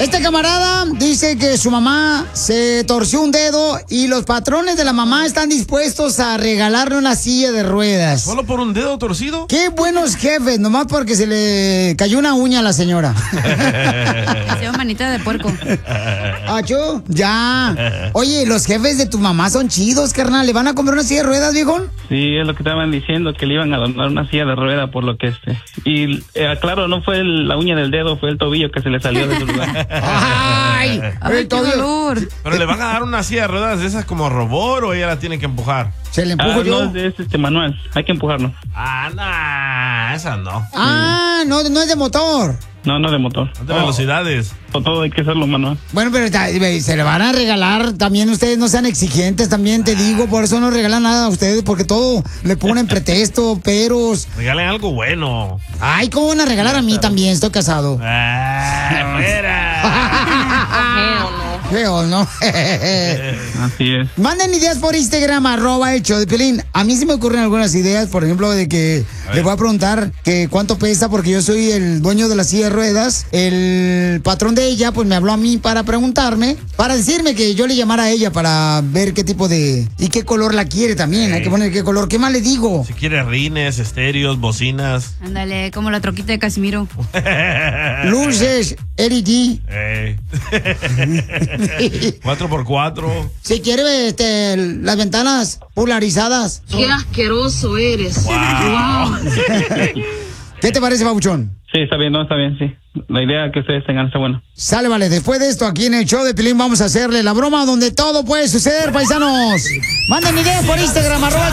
Este camarada dice que su mamá se torció un dedo y los patrones de la mamá están dispuestos a regalarle una silla de ruedas. ¿Solo por un dedo torcido? Qué buenos jefes, nomás porque se le cayó una uña a la señora. Se llama manita de puerco. ¿Acho? Ya. Oye, los jefes de tu mamá son chidos, carnal. ¿Le van a comprar una silla de ruedas, viejón? Sí, es lo que estaban diciendo, que le iban a donar una silla de rueda por lo que Y claro, no fue la uña del dedo, fue el tobillo que se le salió de su lugar. ¡Ay! ¡Ay, qué dolor! ¿Pero le van a dar una silla de ruedas de esas como robot o ella la tiene que empujar? Se le empujo yo. No, es manual, hay que empujarlo. Esa no. No es de motor. No de motor. No de velocidades. Todo hay que hacerlo manual. Bueno, pero se le van a regalar. También ustedes no sean exigentes, también te digo. Por eso no regalan nada a ustedes, porque todo le ponen pretexto, peros. Regalen algo bueno. Ay, ¿cómo van a regalar a mí también? Estoy casado. Feo, ¿no? Así es. Manden ideas por Instagram, @el show de Piolín. A mí sí me ocurren algunas ideas, por ejemplo, de que le voy a preguntar que cuánto pesa, porque yo soy el dueño de la silla de ruedas. El patrón de ella, pues me habló a mí para preguntarme, para decirme que yo le llamara a ella para ver qué tipo de... y qué color la quiere también. Hay que poner qué color. ¿Qué más le digo? Si quiere rines, estéreos, bocinas. Ándale, como la troquita de Casimiro. Luces, LED. 4x4. Si quiere las ventanas polarizadas. Qué asqueroso eres. Wow. ¿Qué te parece, babuchón? Sí, está bien, sí. La idea que ustedes tengan está buena. Sale, vale. Después de esto, aquí en el show de Piolín vamos a hacerle la broma donde todo puede suceder, paisanos. Manden ideas por Instagram,